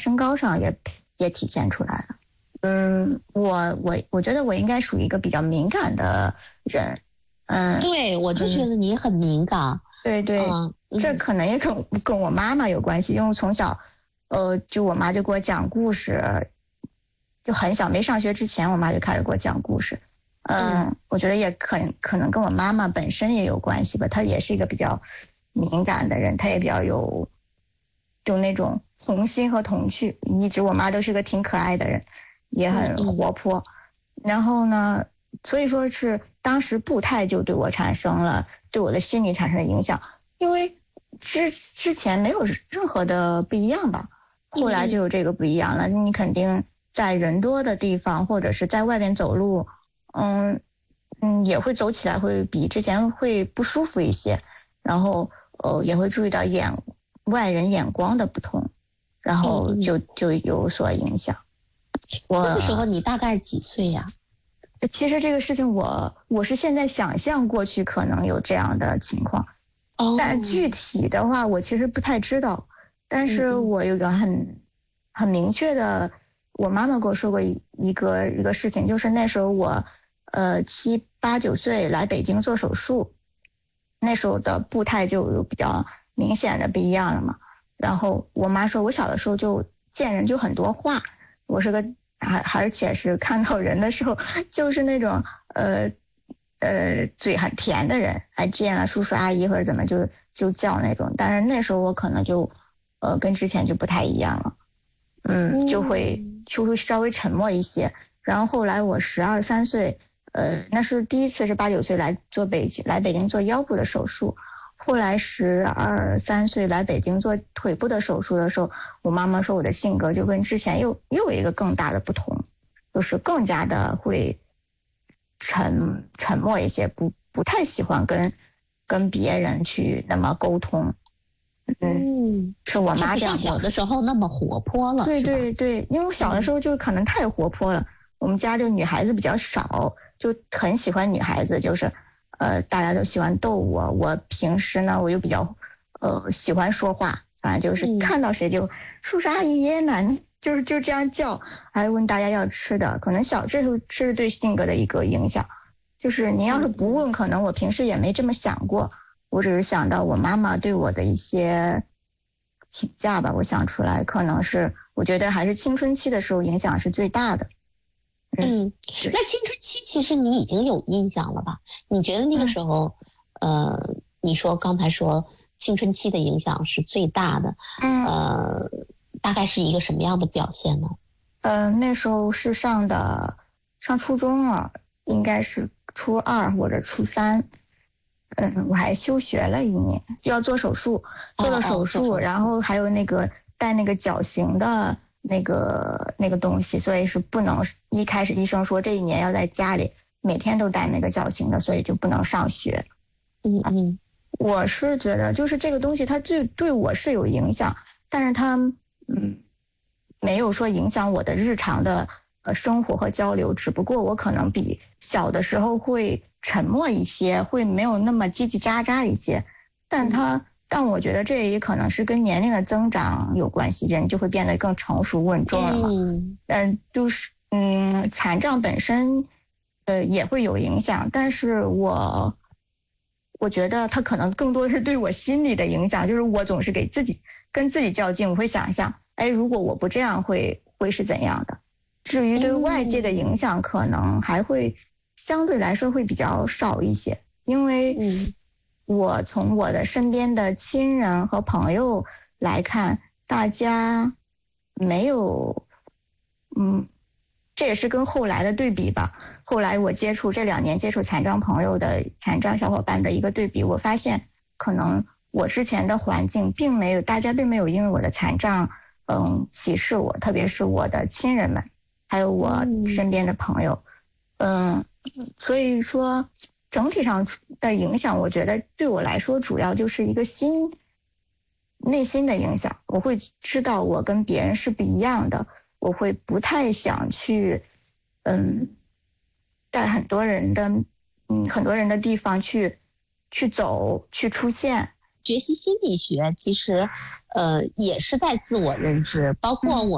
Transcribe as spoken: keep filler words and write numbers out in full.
身高上也也体现出来了。嗯，我我我觉得我应该属于一个比较敏感的人。嗯， 对，我就觉得你很敏感。 嗯、对对、嗯，这可能也跟跟我妈妈有关系，因为从小，呃，就我妈就给我讲故事，就很小没上学之前，我妈就开始给我讲故事。嗯，嗯我觉得也可可能跟我妈妈本身也有关系吧，她也是一个比较敏感的人，她也比较有就那种童心和童趣，一直我妈都是个挺可爱的人，也很活泼。嗯嗯然后呢，所以说是当时步态就对我产生了对我的心理产生了影响，因为之之前没有任何的不一样吧，后来就有这个不一样了。你肯定在人多的地方或者是在外边走路，嗯嗯，也会走起来会比之前会不舒服一些，然后呃也会注意到眼外人眼光的不同，然后就就有所影响。我那个时候你大概几岁呀？ 其实这个事情我我是现在想象过去可能有这样的情况，哦，但具体的话我其实不太知道。但是我有个很很明确的，我妈妈跟我说过一个一个事情，就是那时候我呃七八九岁来北京做手术，那时候的步态就有比较明显的不一样了嘛。然后我妈说我小的时候就见人就很多话，我是个还而且是看到人的时候就是那种呃呃嘴很甜的人，还见了叔叔阿姨或者怎么就就叫那种。但是那时候我可能就呃跟之前就不太一样了，嗯，就会就会稍微沉默一些。然后后来我十二三岁，呃，那是第一次是八九岁来做北京来北京做腰部的手术。后来十二三岁来北京做腿部的手术的时候，我妈妈说我的性格就跟之前又又有一个更大的不同，就是更加的会沉沉默一些，不不太喜欢跟跟别人去那么沟通。嗯，是我妈这样。 不像小的时候那么活泼了。 对对对，因为我小的时候就可能太活泼了，嗯、我们家就女孩子比较少，就很喜欢女孩子，就是。呃，大家都喜欢逗我。我平时呢，我又比较，呃，喜欢说话，反正就是看到谁就、嗯、叔叔阿姨爷爷奶奶，就是就这样叫，还问大家要吃的。可能小这是是对性格的一个影响，就是你要是不问，可能我平时也没这么想过，我只是想到我妈妈对我的一些评价吧，我想出来，可能是我觉得还是青春期的时候影响是最大的。 嗯，那青春期其实你已经有印象了吧？你觉得那个时候，嗯、呃，你说刚才说青春期的影响是最大的，嗯，呃，大概是一个什么样的表现呢？ 呃，那时候是上的上初中了，应该是初二或者初三，嗯，我还休学了一年，要做手术，做了手术，哦哦、然后还有那个带那个矫形的。那个那个东西，所以是不能。一开始医生说这一年要在家里每天都带那个矫形的，所以就不能上学。 嗯嗯， 我是觉得就是这个东西它对对我是有影响，但是它嗯没有说影响我的日常的呃生活和交流，只不过我可能比小的时候会沉默一些，会没有那么叽叽喳喳一些，但它。嗯但我觉得这也可能是跟年龄的增长有关系，人就会变得更成熟稳重了嘛。嗯，嗯，就是嗯，残障本身，呃，也会有影响，但是我我觉得它可能更多是对我心理的影响，就是我总是给自己跟自己较劲，我会想象，哎，如果我不这样会会是怎样的？至于对外界的影响，可能还会相对来说会比较少一些，因为。嗯我从我的身边的亲人和朋友来看，大家没有，嗯，这也是跟后来的对比吧。后来我接触这两年接触残障朋友的残障小伙伴的一个对比，我发现可能我之前的环境并没有，大家并没有因为我的残障，嗯，歧视我，特别是我的亲人们，还有我身边的朋友，嗯，所以说。整体上的影响，我觉得对我来说，主要就是一个心内心的影响。我会知道我跟别人是不一样的，我会不太想去，嗯，在很多人的，嗯，很多人的地方去去走，去出现。 学习心理学其实，呃，也是在自我认知，包括我。